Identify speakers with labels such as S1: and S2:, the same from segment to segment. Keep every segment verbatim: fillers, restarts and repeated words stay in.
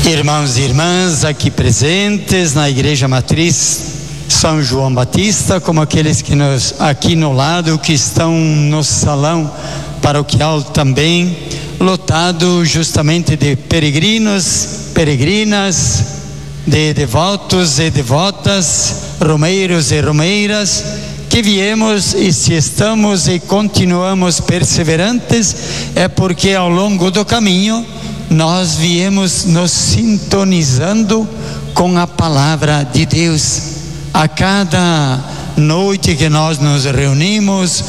S1: Irmãos e irmãs aqui presentes na Igreja Matriz São João Batista, como aqueles que nos aqui no lado, que estão no salão paroquial também, lotado justamente de peregrinos, peregrinas, de devotos e devotas, romeiros e romeiras, que viemos, e se estamos e continuamos perseverantes, é porque ao longo do caminho nós viemos nos sintonizando com a palavra de Deus. A cada noite que nós nos reunimos,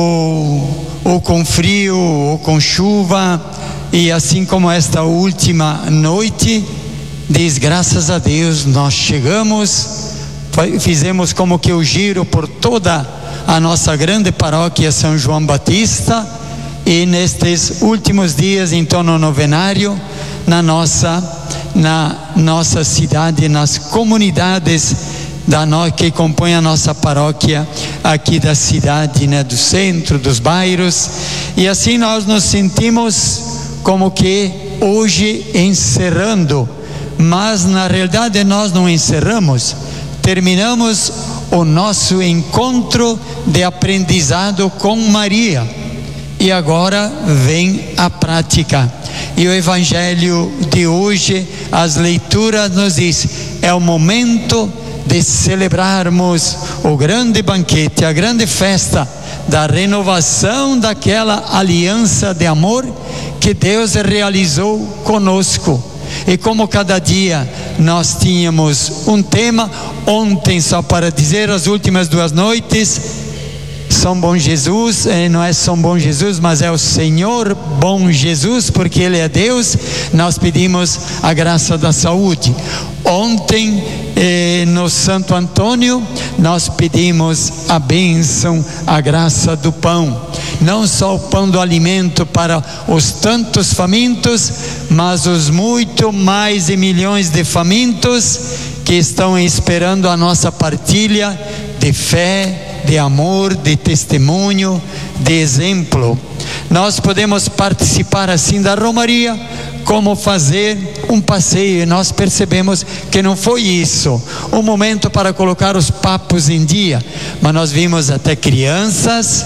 S1: ou, ou com frio, ou com chuva, e assim como esta última noite, diz, graças a Deus, nós chegamos, fizemos como que o giro por toda a nossa grande paróquia São João Batista, e nestes últimos dias, então, no novenário, na nossa, na nossa cidade, nas comunidades da no, que compõem a nossa paróquia aqui da cidade, né, do centro, dos bairros, e assim nós nos sentimos como que hoje encerrando, mas na realidade nós não encerramos, terminamos o nosso encontro de aprendizado com Maria. E agora vem a prática. E o Evangelho de hoje, as leituras nos diz, é o momento de celebrarmos o grande banquete, a grande festa da renovação daquela aliança de amor que Deus realizou conosco. E como cada dia nós tínhamos um tema, ontem, só para dizer, as últimas duas noites, São Bom Jesus, não é São Bom Jesus, mas é o Senhor Bom Jesus, porque Ele é Deus. Nós pedimos a graça da saúde. Ontem, eh, no Santo Antônio, nós pedimos a bênção, a graça do pão. Não só o pão do alimento para os tantos famintos, mas os muito mais de milhões de famintos que estão esperando a nossa partilha de fé, de amor, de testemunho, de exemplo. Nós podemos participar assim da Romaria, como fazer um passeio, e nós percebemos que não foi isso um momento para colocar os papos em dia, mas nós vimos até crianças,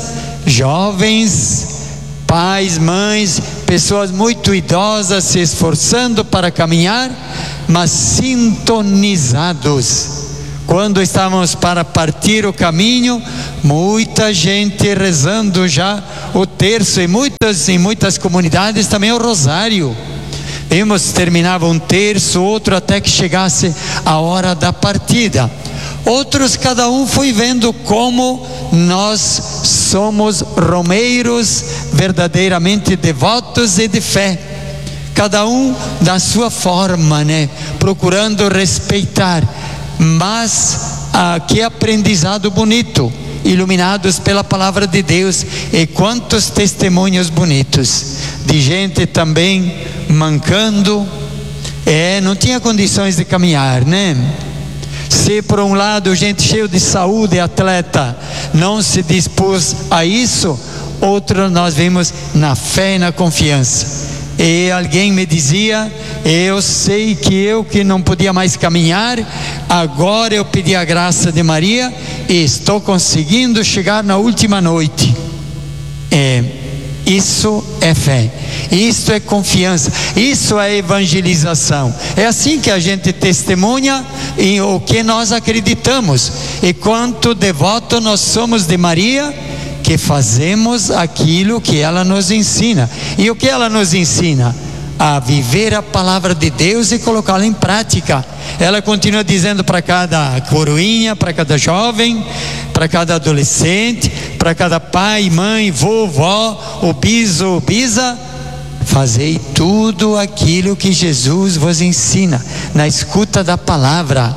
S1: jovens, pais, mães, pessoas muito idosas se esforçando para caminhar, mas sintonizados. Quando estávamos para partir o caminho, muita gente rezando já o terço, e muitas, em muitas comunidades também o rosário. Vimos, terminava um terço, outro até que chegasse a hora da partida. Outros, cada um foi vendo como nós somos romeiros verdadeiramente devotos e de fé. Cada um da sua forma, né? Procurando respeitar. Mas ah, que aprendizado bonito, iluminados pela palavra de Deus, e quantos testemunhos bonitos de gente também mancando, é, não tinha condições de caminhar, né? Se por um lado gente cheia de saúde, atleta, não se dispôs a isso, outro nós vimos na fé e na confiança. E alguém me dizia, eu sei que eu que não podia mais caminhar, agora eu pedi a graça de Maria e estou conseguindo chegar na última noite. É, isso é fé, isso é confiança, isso é evangelização. É assim que a gente testemunha em o que nós acreditamos, e quanto devoto nós somos de Maria, que fazemos aquilo que ela nos ensina. E o que ela nos ensina? A viver a palavra de Deus e colocá-la em prática. Ela continua dizendo para cada coroinha, para cada jovem, para cada adolescente, para cada pai, mãe, vovó, o biso, o bisa, fazei tudo aquilo que Jesus vos ensina, na escuta da palavra.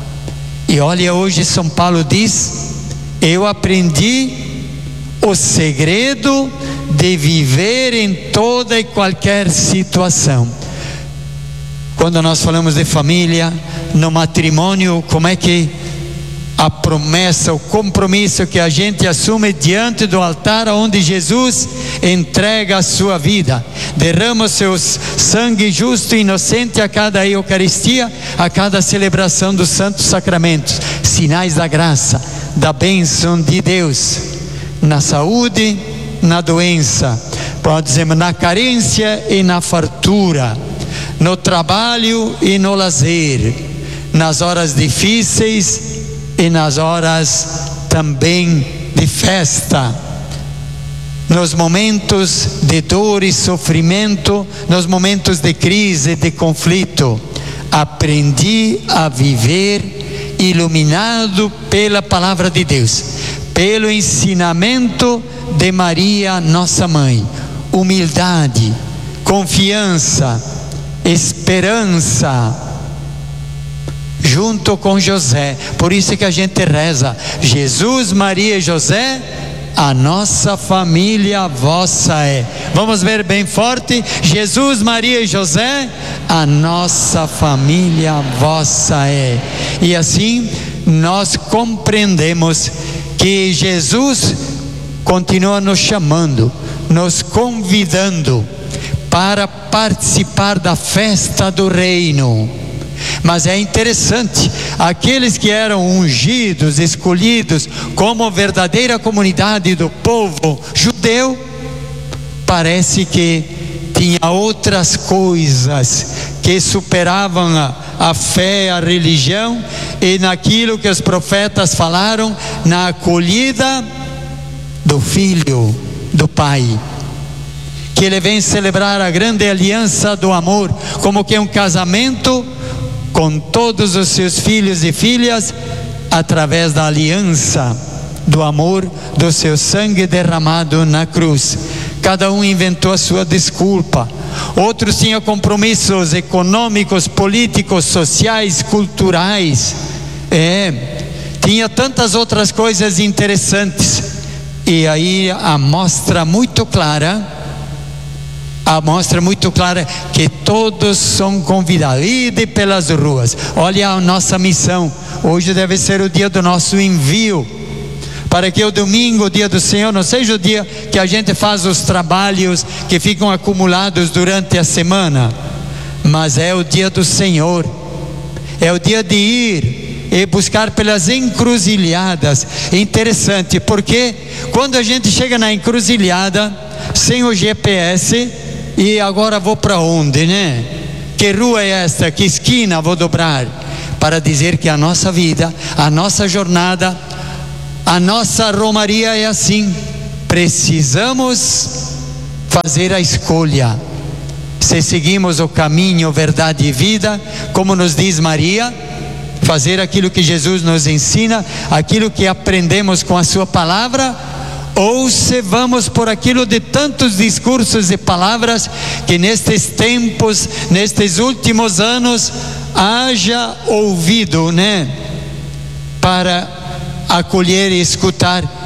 S1: E olha, hoje São Paulo diz, eu aprendi o segredo de viver em toda e qualquer situação. Quando nós falamos de família, no matrimônio, como é que a promessa, o compromisso que a gente assume diante do altar onde Jesus entrega a sua vida, derrama o seu sangue justo e inocente a cada Eucaristia, a cada celebração dos santos sacramentos, sinais da graça, da bênção de Deus, na saúde, na doença, pode dizer, na carência e na fartura, no trabalho e no lazer, nas horas difíceis e nas horas também de festa, nos momentos de dor e sofrimento, nos momentos de crise e de conflito. Aprendi a viver iluminado pela palavra de Deus, pelo ensinamento de Maria, nossa mãe. Humildade, confiança, esperança, junto com José. Por isso que a gente reza: Jesus, Maria e José, a nossa família vossa é. Vamos ver bem forte: Jesus, Maria e José, a nossa família vossa é. E assim nós compreendemos que Jesus continua nos chamando, nos convidando para participar da festa do reino. Mas é interessante, aqueles que eram ungidos, escolhidos como verdadeira comunidade do povo judeu, parece que tinha outras coisas que superavam a, a fé, a religião, e naquilo que os profetas falaram, na acolhida do Filho, do Pai, que ele vem celebrar a grande aliança do amor, como que um casamento com todos os seus filhos e filhas, através da aliança do amor, do seu sangue derramado na cruz. Cada um inventou a sua desculpa, outros tinham compromissos econômicos, políticos, sociais, culturais, é, tinha tantas outras coisas interessantes. E aí a mostra muito clara, a mostra muito clara que todos são convidados. Ide pelas ruas. Olha a nossa missão. Hoje deve ser o dia do nosso envio, para que o domingo, o dia do Senhor, não seja o dia que a gente faz os trabalhos que ficam acumulados durante a semana, mas é o dia do Senhor. É o dia de ir e buscar pelas encruzilhadas. Interessante, porque quando a gente chega na encruzilhada sem o G P S, e agora vou para onde, né? Que rua é esta? Que esquina vou dobrar? Para dizer que a nossa vida, a nossa jornada, a nossa romaria é assim. Precisamos fazer a escolha. Se seguimos o caminho, verdade e vida, como nos diz Maria, fazer aquilo que Jesus nos ensina, aquilo que aprendemos com a sua palavra, ou se vamos por aquilo de tantos discursos e palavras que nestes tempos, nestes últimos anos, haja ouvido, né? Para acolher e escutar